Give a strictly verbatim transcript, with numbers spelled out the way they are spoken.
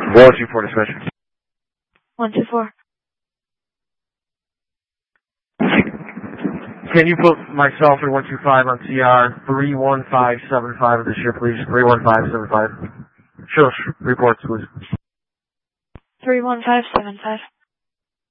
one two four dispatch. one two four. Can you put myself and one two five on C R three one five seven five of this year, please? three one five seven five. Show us reports, please. three one five seven five.